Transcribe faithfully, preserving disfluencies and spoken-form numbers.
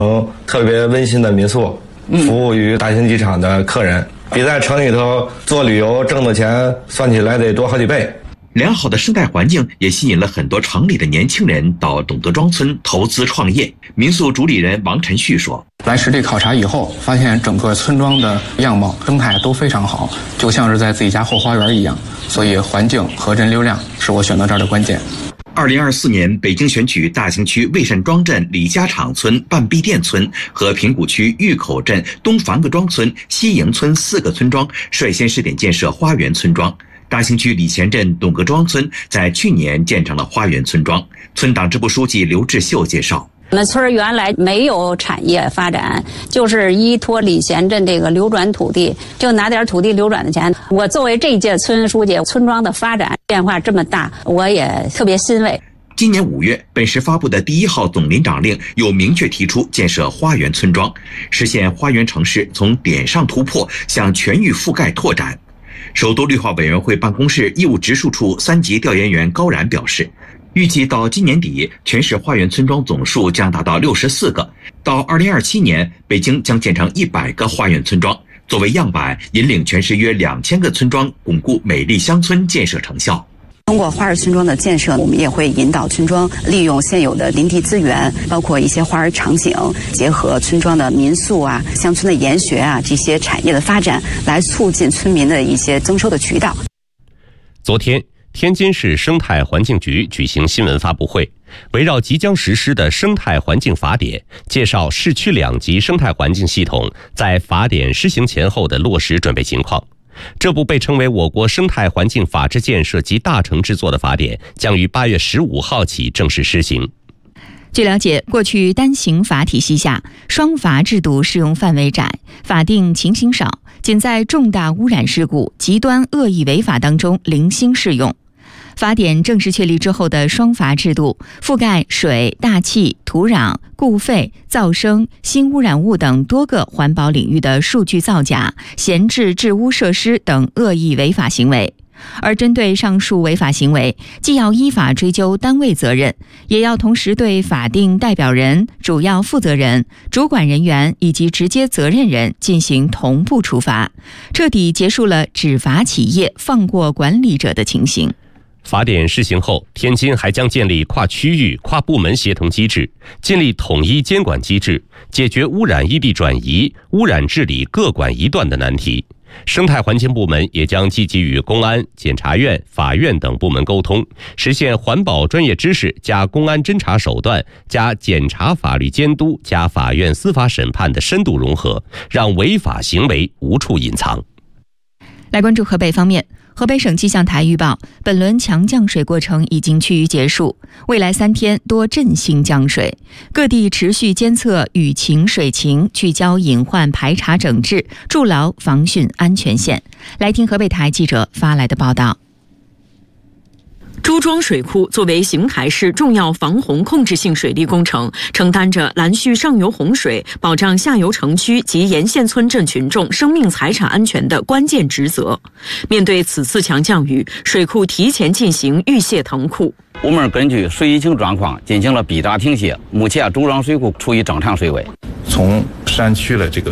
嗯，特别温馨的民宿，服务于大型机场的客人，比在城里头做旅游挣的钱算起来得多好几倍。 良好的生态环境也吸引了很多城里的年轻人到董德庄村投资创业。民宿主理人王晨旭说：“ 来实地考察以后，发现整个村庄的样貌、生态都非常好，就像是在自己家后花园一样。所以环境和人流量是我选择这儿的关键。” 二零二四年，北京选取大兴区魏善庄镇李家场村、半壁店村和平谷区峪口镇东樊各庄村、西营村四个村庄率先试点建设花园村庄。大兴区李前镇董各庄村在去年建成了花园村庄。村党支部书记刘志秀介绍：“ 我们村原来没有产业发展，就是依托李贤镇这个流转土地，就拿点土地流转的钱。我作为这一届村书记，村庄的发展变化这么大，我也特别欣慰。” 今年五月，本市发布的第一号总林长令有明确提出建设花园村庄，实现花园城市从点上突破向全域覆盖拓展。首都绿化委员会办公室义务植树处三级调研员高然表示，预计到今年底，全市花园村庄总数将达到六十四个。到二零二七年，北京将建成一百个花园村庄，作为样板，引领全市约两千个村庄，巩固美丽乡村建设成效。 通过花儿村庄的建设，我们也会引导村庄利用现有的林地资源，包括一些花儿场景，结合村庄的民宿啊、乡村的研学啊这些产业的发展，来促进村民的一些增收的渠道。 昨天，天津市生态环境局举行新闻发布会，围绕即将实施的生态环境法典，介绍市区两级生态环境系统在法典施行前后的落实准备情况。这部被称为我国生态环境法治建设及大成之作的法典，将于八月十五号起正式施行。 据了解，过去单刑法体系下，双罚制度适用范围窄，法定情形少，仅在重大污染事故、极端恶意违法当中零星适用。法典正式确立之后的双罚制度，覆盖水、大气、土壤、固废、噪声、新污染物等多个环保领域的数据造假、闲置治污设施等恶意违法行为。而针对上述违法行为，既要依法追究单位责任，也要同时对法定代表人、主要负责人、主管人员以及直接责任人进行同步处罚，彻底结束了只罚企业放过管理者的情形。 法典施行后，天津还将建立跨区域、跨部门协同机制，建立统一监管机制，解决污染异地转移、污染治理各管一段的难题。生态环境部门也将积极与公安、检察院、法院等部门沟通，实现环保专业知识加公安侦查手段加检察法律监督加法院司法审判的深度融合，让违法行为无处隐藏。 来关注河北方面，河北省气象台预报，本轮强降水过程已经趋于结束，未来三天多阵性降水，各地持续监测雨情水情，聚焦隐患排查整治，筑牢防汛安全线。来听河北台记者发来的报道。 朱庄水库作为邢台市重要防洪控制性水利工程，承担着拦蓄上游洪水、保障下游城区及沿线村镇群众生命财产安全的关键职责。面对此次强降雨，水库提前进行预泄腾库。 我们根据水疫情状况进行了闭闸停泄，目前朱庄水库处于正常水位。 从山区的这个